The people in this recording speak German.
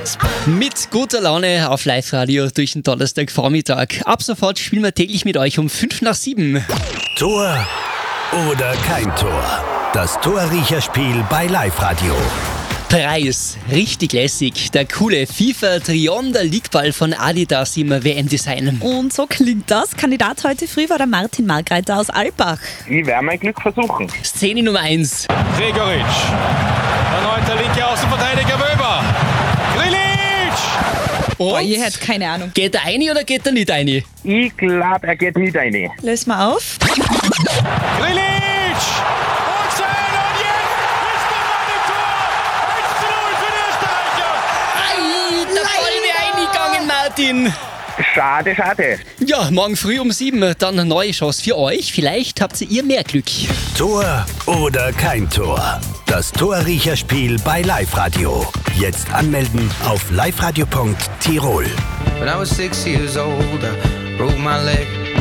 Mit guter Laune auf Live-Radio durch den Donnerstagvormittag. Ab sofort spielen wir täglich mit euch um 5:05. Tor oder kein Tor? Das Torriecherspiel bei Live-Radio. Preis, richtig lässig. Der coole FIFA Trion, der League-Ball von Adidas im WM-Design. Und so klingt das. Kandidat heute früh war der Martin Margreiter aus Alpbach. Ich werde mein Glück versuchen. Szene Nummer 1. Gregoritsch. Erneut der linke Außenverteidiger Wöber. Grilic! Boah, Und ihr hättet keine Ahnung. geht er rein oder geht er nicht rein? Ich glaube, er geht nicht rein. Löst mal auf. Grilic! Und sein und jetzt ist der Mann im Tor! 1:0 für die Österreicher! Ei, der Ball wäre eingegangen, Martin. Schade, schade. Ja, morgen früh um 7 dann eine neue Chance für euch. Vielleicht habt ihr mehr Glück. Tor oder kein Tor? Das Torriecherspiel bei Live-Radio. Jetzt anmelden auf liveradio.tirol. When I was 6 years old, I broke my leg.